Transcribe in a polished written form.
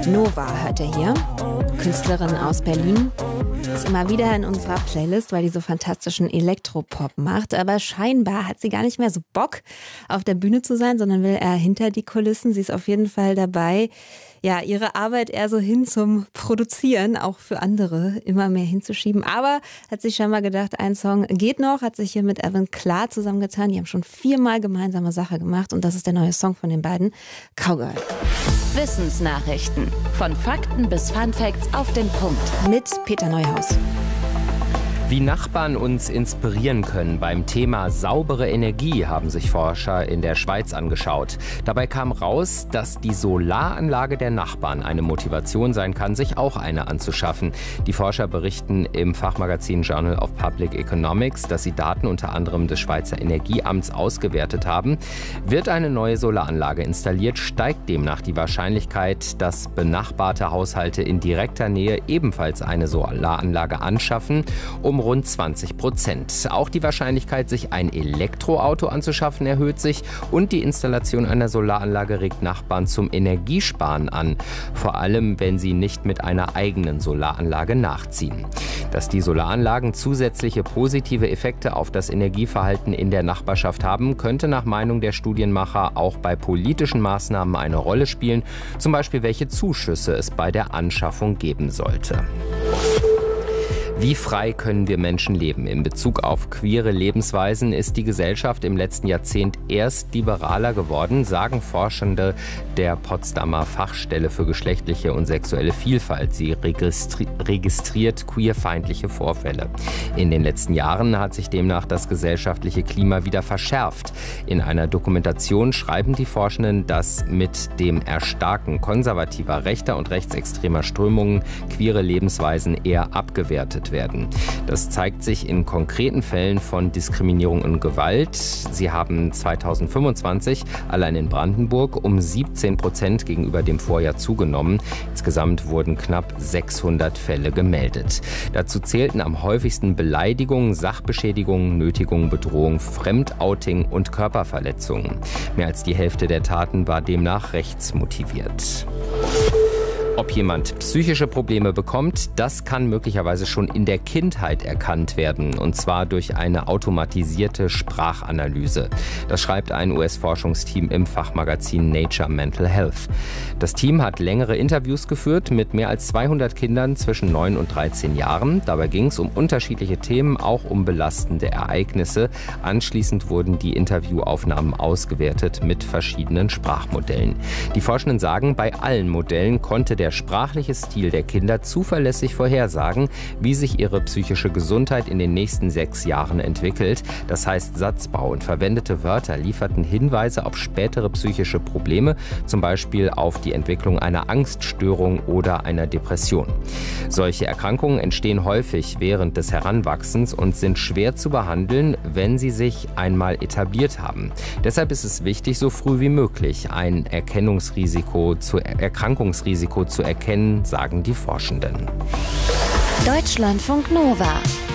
Nova hört ihr hier, Künstlerin aus Berlin. Ist immer wieder in unserer Playlist, weil die so fantastischen Elektropop macht. Aber scheinbar hat sie gar nicht mehr so Bock, auf der Bühne zu sein, sondern will eher hinter die Kulissen. Sie ist auf jeden Fall dabei, ja, ihre Arbeit eher so hin zum Produzieren, auch für andere immer mehr hinzuschieben. Aber hat sich scheinbar gedacht, ein Song geht noch, hat sich hier mit Evan Klar zusammengetan. Die haben schon 4-mal gemeinsame Sache gemacht und das ist der neue Song von den beiden, Cowgirl. Wissensnachrichten. Von Fakten bis Funfacts auf den Punkt. Mit Peter Neuhaus. Wie Nachbarn uns inspirieren können beim Thema saubere Energie, haben sich Forscher in der Schweiz angeschaut. Dabei kam raus, dass die Solaranlage der Nachbarn eine Motivation sein kann, sich auch eine anzuschaffen. Die Forscher berichten im Fachmagazin Journal of Public Economics, dass sie Daten unter anderem des Schweizer Energieamts ausgewertet haben. Wird eine neue Solaranlage installiert, steigt demnach die Wahrscheinlichkeit, dass benachbarte Haushalte in direkter Nähe ebenfalls eine Solaranlage anschaffen, um rund 20%. Auch die Wahrscheinlichkeit, sich ein Elektroauto anzuschaffen, erhöht sich und die Installation einer Solaranlage regt Nachbarn zum Energiesparen an, vor allem wenn sie nicht mit einer eigenen Solaranlage nachziehen. Dass die Solaranlagen zusätzliche positive Effekte auf das Energieverhalten in der Nachbarschaft haben, könnte nach Meinung der Studienmacher auch bei politischen Maßnahmen eine Rolle spielen, zum Beispiel welche Zuschüsse es bei der Anschaffung geben sollte. Wie frei können wir Menschen leben? In Bezug auf queere Lebensweisen ist die Gesellschaft im letzten Jahrzehnt erst liberaler geworden, sagen Forschende der Potsdamer Fachstelle für geschlechtliche und sexuelle Vielfalt. Sie registriert queerfeindliche Vorfälle. In den letzten Jahren hat sich demnach das gesellschaftliche Klima wieder verschärft. In einer Dokumentation schreiben die Forschenden, dass mit dem Erstarken konservativer rechter und rechtsextremer Strömungen queere Lebensweisen eher abgewertet werden. Das zeigt sich in konkreten Fällen von Diskriminierung und Gewalt. Sie haben 2025 allein in Brandenburg um 17% gegenüber dem Vorjahr zugenommen. Insgesamt wurden knapp 600 Fälle gemeldet. Dazu zählten am häufigsten Beleidigungen, Sachbeschädigungen, Nötigungen, Bedrohung, Fremdouting und Körperverletzungen. Mehr als die Hälfte der Taten war demnach rechtsmotiviert. Ob jemand psychische Probleme bekommt, das kann möglicherweise schon in der Kindheit erkannt werden, und zwar durch eine automatisierte Sprachanalyse. Das schreibt ein US-Forschungsteam im Fachmagazin Nature Mental Health. Das Team hat längere Interviews geführt mit mehr als 200 Kindern zwischen 9 und 13 Jahren. Dabei ging es um unterschiedliche Themen, auch um belastende Ereignisse. Anschließend wurden die Interviewaufnahmen ausgewertet mit verschiedenen Sprachmodellen. Die Forschenden sagen, bei allen Modellen konnte der sprachliche Stil der Kinder zuverlässig vorhersagen, wie sich ihre psychische Gesundheit in den nächsten 6 Jahren entwickelt. Das heißt, Satzbau und verwendete Wörter lieferten Hinweise auf spätere psychische Probleme, zum Beispiel auf die Entwicklung einer Angststörung oder einer Depression. Solche Erkrankungen entstehen häufig während des Heranwachsens und sind schwer zu behandeln, wenn sie sich einmal etabliert haben. Deshalb ist es wichtig, so früh wie möglich ein Erkrankungsrisiko zu erkennen, sagen die Forschenden. Deutschlandfunk Nova.